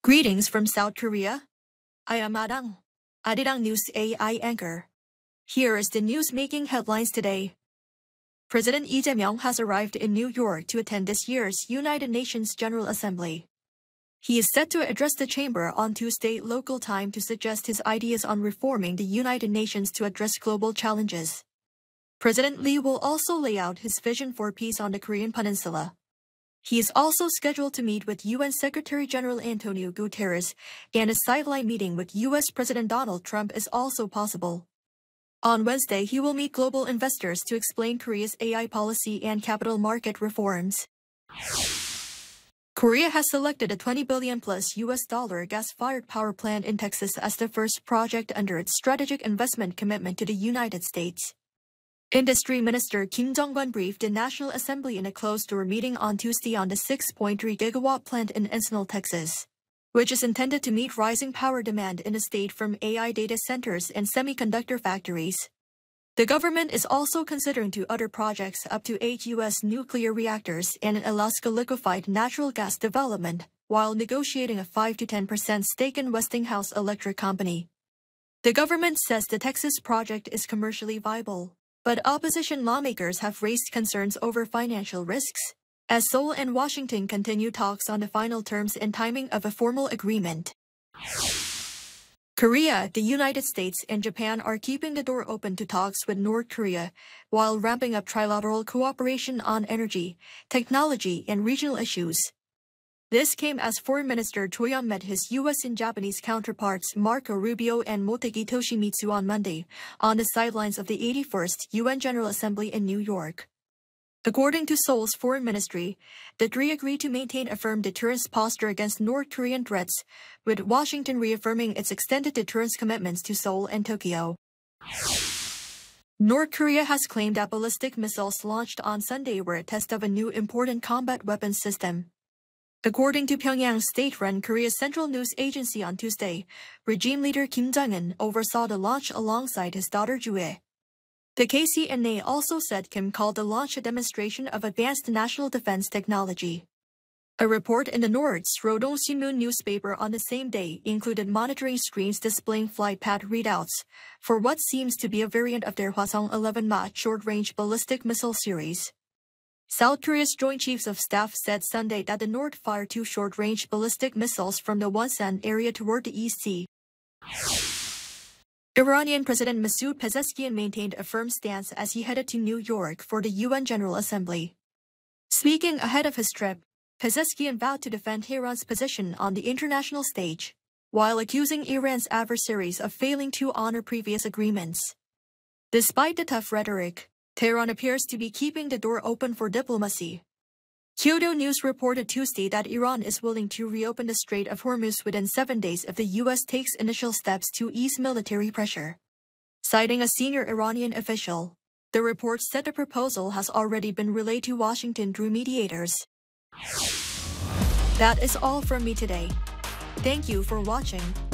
Greetings from South Korea. I am Adang, Arirang News AI anchor. Here is the news making headlines today. President Lee Jae-myung has arrived in New York to attend this year's United Nations General Assembly. He is set to address the chamber on Tuesday local time to suggest his ideas on reforming the United Nations to address global challenges. President Lee will also lay out his vision for peace on the Korean Peninsula. He is also scheduled to meet with UN Secretary-General Antonio Guterres, and a sideline meeting with US President Donald Trump is also possible. On Wednesday, he will meet global investors to explain Korea's AI policy and capital market reforms. Korea has selected a $20 billion plus US gas-fired power plant in Texas as the first project under its strategic investment commitment to the United States. Industry Minister Kim Jong-un briefed the National Assembly in a closed-door meeting on Tuesday on the 6.3 gigawatt plant in Encinal, Texas, which is intended to meet rising power demand in the state from AI data centers and semiconductor factories. The government is also considering two other projects up to 8 U.S. nuclear reactors and an Alaska liquefied natural gas development, while negotiating a 5 to 10% stake in Westinghouse Electric Company. The government says the Texas project is commercially viable, but opposition lawmakers have raised concerns over financial risks, as Seoul and Washington continue talks on the final terms and timing of a formal agreement. Korea, the United States, and Japan are keeping the door open to talks with North Korea, while ramping up trilateral cooperation on energy, technology, and regional issues. This came as Foreign Minister Cho Yeon met his U.S. and Japanese counterparts Marco Rubio and Motegi Toshimitsu on Monday, on the sidelines of the 81st UN General Assembly in New York. According to Seoul's foreign ministry, the three agreed to maintain a firm deterrence posture against North Korean threats, with Washington reaffirming its extended deterrence commitments to Seoul and Tokyo. North Korea has claimed that ballistic missiles launched on Sunday were a test of a new important combat weapons system. According to Pyongyang's state-run Korea's Central News Agency on Tuesday, regime leader Kim Jong-un oversaw the launch alongside his daughter Ju-ae. The KCNA also said Kim called the launch a demonstration of advanced national defense technology. A report in the North's Rodong Sinmun newspaper on the same day included monitoring screens displaying flight path readouts for what seems to be a variant of their Hwasong-11 short-range ballistic missile series. South Korea's Joint Chiefs of Staff said Sunday that the North fired two short-range ballistic missiles from the Wonsan area toward the East Sea. Iranian President Masoud Pezeshkian maintained a firm stance as he headed to New York for the UN General Assembly. Speaking ahead of his trip, Pezeshkian vowed to defend Tehran's position on the international stage, while accusing Iran's adversaries of failing to honor previous agreements. Despite the tough rhetoric, Tehran appears to be keeping the door open for diplomacy. Kyodo News reported Tuesday that Iran is willing to reopen the Strait of Hormuz within 7 days if the U.S. takes initial steps to ease military pressure. Citing a senior Iranian official, the report said the proposal has already been relayed to Washington through mediators. That is all from me today. Thank you for watching.